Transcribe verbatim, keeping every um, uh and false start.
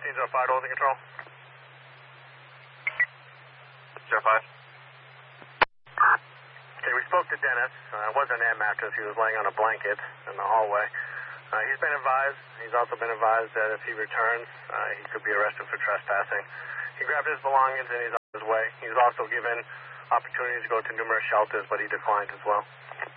thirteen oh five, holding control. zero five. Okay, we spoke to Dennis. Uh, it wasn't an air mattress. He was laying on a blanket in the hallway. Uh, he's been advised. He's also been advised that if he returns, uh, he could be arrested for trespassing. He grabbed his belongings and he's on his way. He's also given opportunities to go to numerous shelters, but he declined as well.